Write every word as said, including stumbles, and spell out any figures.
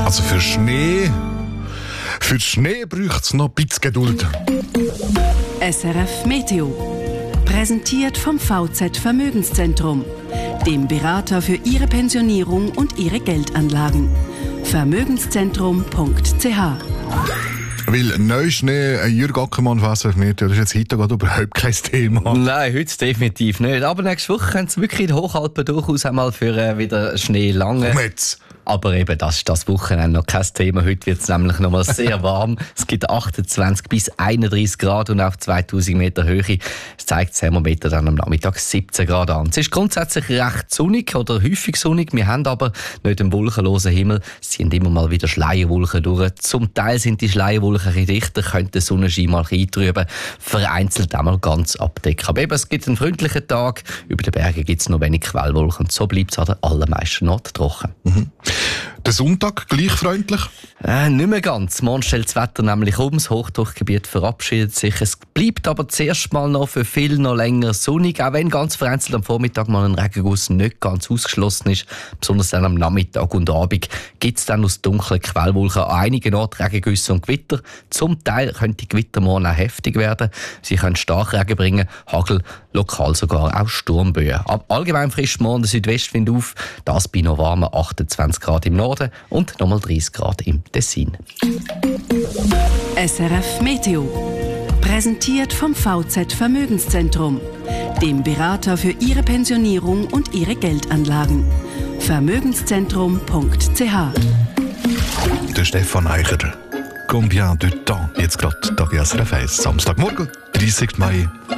Also für Schnee... Für Schnee braucht es noch ein bisschen Geduld. S R F Meteo. Präsentiert vom V Z Vermögenszentrum, dem Berater für Ihre Pensionierung und Ihre Geldanlagen. vermögenszentrum punkt c h. Weil Neuschnee, Jürg Ackermann, was auf Meteo, das ist jetzt heute gerade überhaupt kein Thema. Nein, heute definitiv nicht. Aber nächste Woche können es wirklich in den Hochalpen durchaus einmal für äh, wieder Schnee lange. Jetzt. Aber eben, das ist das Wochenende noch kein Thema. Heute wird es nämlich noch mal sehr warm. Es gibt achtundzwanzig bis einunddreißig Grad und auf zweitausend Meter Höhe. Es zeigt das Thermometer dann am Nachmittag siebzehn Grad an. Es ist grundsätzlich recht sonnig oder häufig sonnig. Wir haben aber nicht einen wolkenlosen Himmel. Es sind immer mal wieder Schleierwolken durch. Zum Teil sind die Schleierwolken ein bisschen dichter, könnte der Sonnenschein mal eintrüben, vereinzelt einmal ganz abdecken. Aber eben, es gibt einen freundlichen Tag. Über den Bergen gibt es noch wenig Quellwolken. Und so bleibt es an den allermeisten Orten trocken. Mhm. Der Sonntag gleich freundlich? Äh, nicht mehr ganz. Morgen stellt das Wetter nämlich um. Das Hochdruckgebiet verabschiedet sich. Es bleibt aber zuerst mal noch für viele noch länger sonnig, auch wenn ganz vereinzelt am Vormittag mal ein Regenguss nicht ganz ausgeschlossen ist. Besonders dann am Nachmittag und Abend gibt es dann aus dunklen Quellwolken an einigen Orten Regengüsse und Gewitter. Zum Teil können die Gewitter morgen auch heftig werden. Sie können Starkregen bringen, Hagel, lokal sogar auch Sturmböen. Ab allgemein frischt morgen der Südwestwind auf. Das bei noch warmen achtundzwanzig Grad im Norden und nochmal dreißig Grad im Tessin. S R F Meteo. Präsentiert vom V Z Vermögenszentrum, dem Berater für Ihre Pensionierung und Ihre Geldanlagen. vermögenszentrum punkt c h. Der Stefan Eicher. Combien de temps? Jetzt gerade Tag S R F eins. Samstagmorgen, dreißigsten Mai.